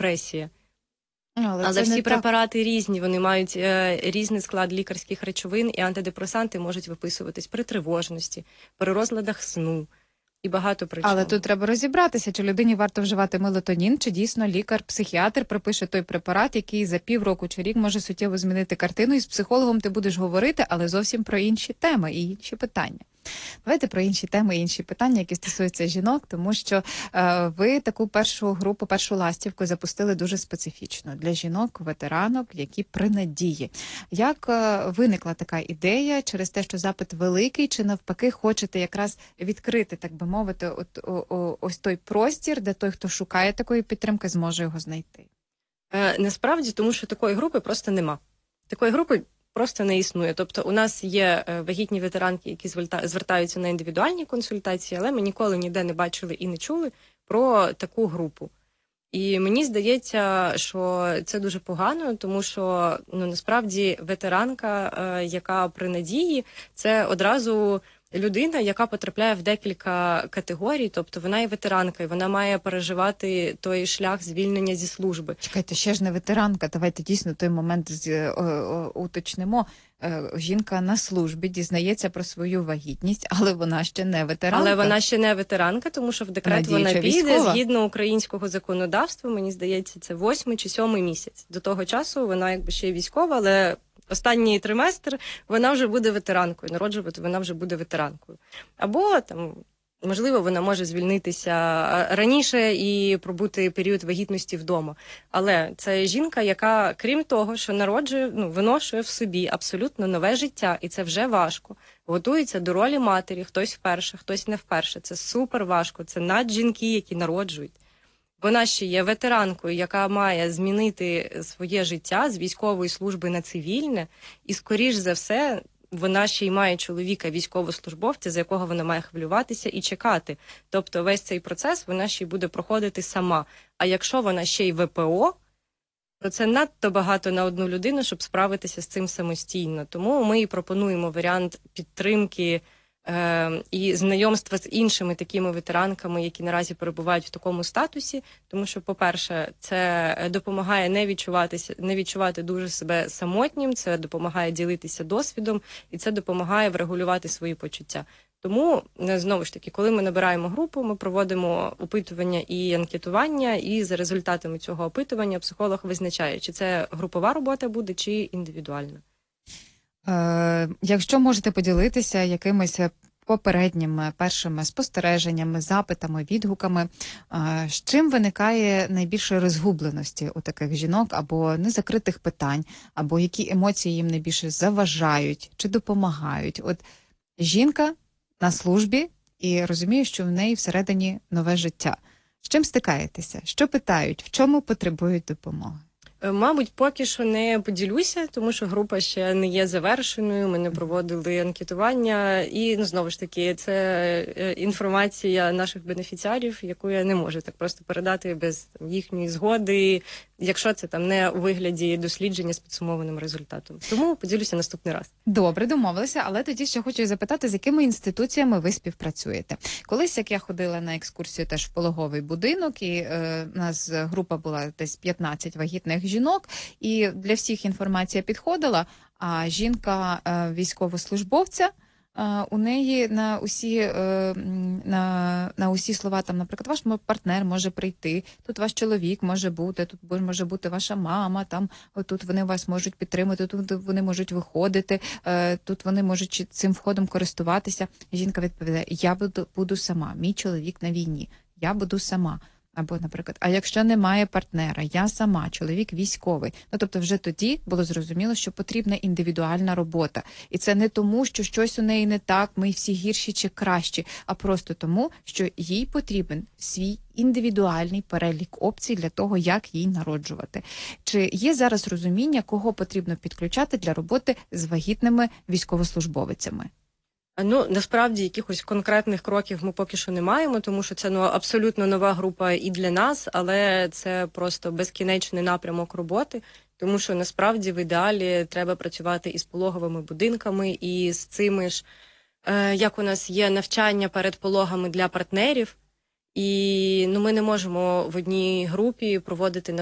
депресія. Але всі так. препарати різні, вони мають різний склад лікарських речовин, і антидепресанти можуть виписуватись при тривожності, при розладах сну і багато причин. Але тут треба розібратися, чи людині варто вживати мелатонін, чи дійсно лікар-психіатр пропише той препарат, який за півроку чи рік може суттєво змінити картину, і з психологом ти будеш говорити, але зовсім про інші теми і інші питання. Давайте про інші теми і інші питання, які стосуються жінок, тому що ви таку першу групу, першу ластівку запустили дуже специфічно для жінок, ветеранок, які при надії. Як виникла така ідея через те, що запит великий, чи навпаки хочете якраз відкрити, так би мовити, ось той простір, де той, хто шукає такої підтримки, зможе його знайти? Насправді, тому що такої групи просто нема. Такої групи просто не існує. Тобто у нас є вагітні ветеранки, які звертаються на індивідуальні консультації, але ми ніколи ніде не бачили і не чули про таку групу. І мені здається, що це дуже погано, тому що насправді ветеранка, яка при надії, це одразу людина, яка потрапляє в декілька категорій, тобто вона є ветеранка, і вона має переживати той шлях звільнення зі служби. Чекайте, ще ж не ветеранка, давайте дійсно той момент уточнимо. Жінка на службі дізнається про свою вагітність, але вона ще не ветеранка. Але вона ще не ветеранка, тому що в декрет вона піде, згідно українського законодавства, мені здається, це 8-й чи 7-й місяць. До того часу вона якби ще військова, але останній триместр вона вже буде ветеранкою, народжувати вона вже буде ветеранкою. Або там, можливо, вона може звільнитися раніше і пробути період вагітності вдома. Але це жінка, яка, крім того, що народжує, виношує в собі абсолютно нове життя, і це вже важко. Готується до ролі матері, хтось вперше, хтось не вперше. Це супер важко, це наджінки, які народжують. Вона ще є ветеранкою, яка має змінити своє життя з військової служби на цивільне, і, скоріш за все, вона ще й має чоловіка військовослужбовця, за якого вона має хвилюватися і чекати. Тобто весь цей процес вона ще й буде проходити сама. А якщо вона ще й ВПО, то це надто багато на одну людину, щоб справитися з цим самостійно. Тому ми і пропонуємо варіант підтримки і знайомства з іншими такими ветеранками, які наразі перебувають в такому статусі, тому що, по-перше, це допомагає не відчувати дуже себе самотнім, це допомагає ділитися досвідом, і це допомагає врегулювати свої почуття. Тому, знову ж таки, коли ми набираємо групу, ми проводимо опитування і анкетування, і за результатами цього опитування психолог визначає, чи це групова робота буде, чи індивідуальна. Якщо можете поділитися якимись попередніми першими спостереженнями, запитами, відгуками, з чим виникає найбільше розгубленості у таких жінок, або незакритих питань, або які емоції їм найбільше заважають чи допомагають? От жінка на службі і розуміє, що в неї всередині нове життя. З чим стикаєтеся? Що питають? В чому потребують допомоги? Мабуть, поки що не поділюся, тому що група ще не є завершеною, ми не проводили анкетування, і, знову ж таки, це інформація наших бенефіціарів, яку я не можу так просто передати без їхньої згоди, якщо це там не у вигляді дослідження з підсумованим результатом. Тому поділюся наступний раз. Добре, домовилися, але тоді ще хочу запитати, з якими інституціями ви співпрацюєте. Колись, як я ходила на екскурсію теж в пологовий будинок, і у нас група була десь 15 вагітних жінок, і для всіх інформація підходила, а жінка військовослужбовця, у неї на усі слова, там, наприклад, ваш партнер може прийти, тут ваш чоловік може бути, тут може бути ваша мама, там, тут вони вас можуть підтримати, тут вони можуть виходити, тут вони можуть цим входом користуватися. Жінка відповідає, я буду сама, мій чоловік на війні, я буду сама. Або, наприклад, а якщо немає партнера, я сама, чоловік військовий. Тобто вже тоді було зрозуміло, що потрібна індивідуальна робота. І це не тому, що щось у неї не так, ми всі гірші чи кращі, а просто тому, що їй потрібен свій індивідуальний перелік опцій для того, як їй народжувати. Чи є зараз розуміння, кого потрібно підключати для роботи з вагітними військовослужбовицями? Насправді, якихось конкретних кроків ми поки що не маємо, тому що це абсолютно нова група і для нас, але це просто безкінечний напрямок роботи, тому що насправді в ідеалі треба працювати із пологовими будинками, і з цими ж, як у нас є навчання перед пологами для партнерів, і ми не можемо в одній групі проводити